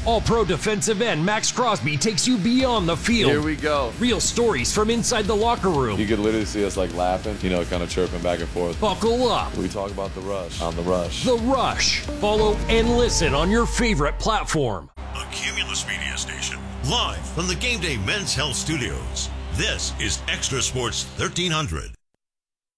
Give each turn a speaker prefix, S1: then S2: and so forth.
S1: All-Pro defensive end Max Crosby takes you beyond the field.
S2: Here we go.
S1: Real stories from inside the locker room.
S2: You could literally see us like laughing, kind of chirping back and forth.
S1: Buckle up.
S2: We talk about The Rush on The Rush.
S1: The Rush. Follow and listen on your favorite platform.
S3: A Cumulus Media Station, live from the Game Day Men's Health Studios. This is Extra Sports 1300.